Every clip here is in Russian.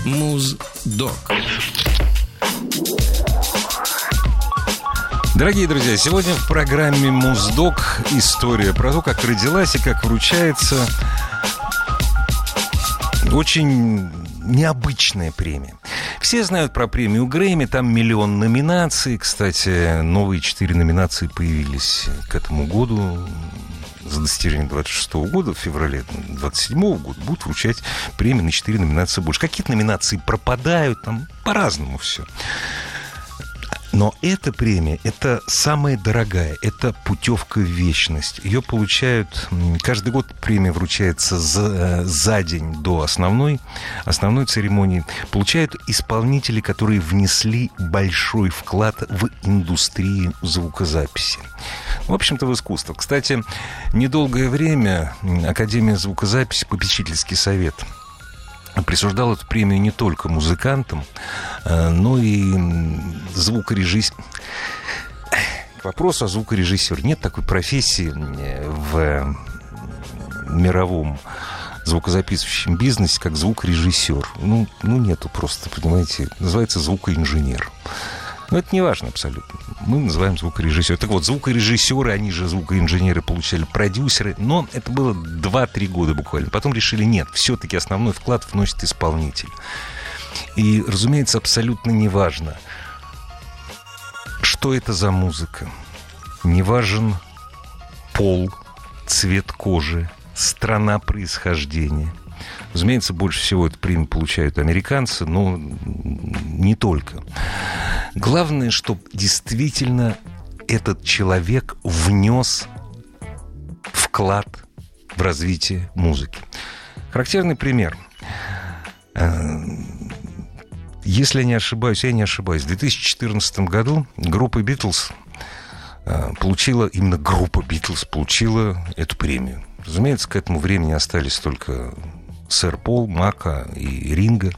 Муздок. Дорогие друзья, сегодня в программе «Муздок» история про то, как родилась и как вручается очень необычная премия. Все знают про премию Грэмми, там 1 миллион номинаций. Кстати, новые 4 номинации появились к этому году. За достижение 26-го года, в феврале 27-го года будут вручать премии на 4 номинации больше. Какие-то номинации пропадают, там по-разному все. Но эта премия, это самая дорогая, это путевка в вечность. Ее получают, каждый год премия вручается за день до основной церемонии. Получают исполнители, которые внесли большой вклад в индустрию звукозаписи. В общем-то, в искусство. Кстати, недолгое время Академия звукозаписи, попечительский совет, присуждал эту премию не только музыкантам, но и звукорежиссерам. К вопросу о звукорежиссере. Нет такой профессии в мировом звукозаписывающем бизнесе, как звукорежиссер. Ну, нету просто, понимаете. Называется звукоинженер. Но это не важно абсолютно. Мы называем звукорежиссер. Так вот, звукорежиссеры, они же звукоинженеры, получали продюсеры. Но это было 2-3 года буквально. Потом решили, нет, все-таки основной вклад вносит исполнитель. И, разумеется, абсолютно не важно, что это за музыка. Не важен пол, цвет кожи, страна происхождения. Разумеется, больше всего эту премию получают американцы, но не только. Главное, чтобы действительно этот человек внес вклад в развитие музыки. Характерный пример. Если я не ошибаюсь, в 2014 году группа «Битлз» получила эту премию. Разумеется, к этому времени остались только сэр Пол, Мака и Ринго.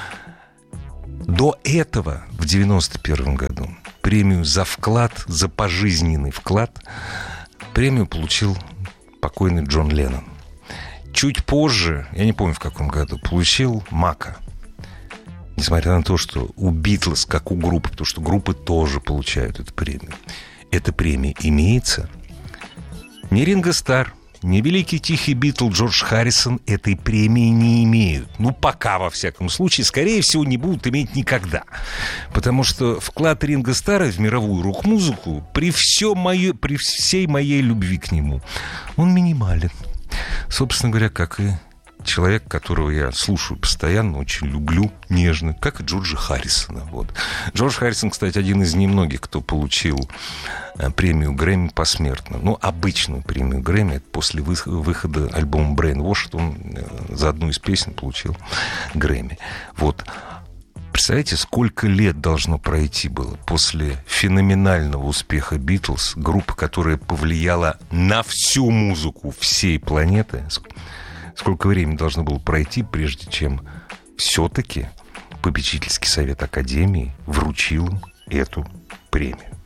До этого, в 1991 году, премию за вклад, за пожизненный вклад, премию получил покойный Джон Леннон. Чуть позже, я не помню в каком году, получил Мака. Несмотря на то, что у Битлз, как у группы, потому что группы тоже получают эту премию. Эта премия имеется. Не Ринго Старр, не великий тихий Битл Джордж Харрисон этой премии не имеют. Ну, пока, во всяком случае, скорее всего, не будут иметь никогда. Потому что вклад Ринго Старра в мировую рок-музыку, при всей моей любви к нему, он минимален. Собственно говоря, как и человек, которого я слушаю постоянно, очень люблю, нежно, как и Джорджа Харрисона. Вот. Джордж Харрисон, кстати, один из немногих, кто получил премию Грэмми посмертно. Ну, обычную премию Грэмми. Это после выхода альбома «Brainwashed» он за одну из песен получил Грэмми. Вот. Представляете, сколько лет должно пройти было после феноменального успеха «Битлз», группа, которая повлияла на всю музыку всей планеты. Сколько времени должно было пройти, прежде чем все-таки попечительский совет Академии вручил им эту премию.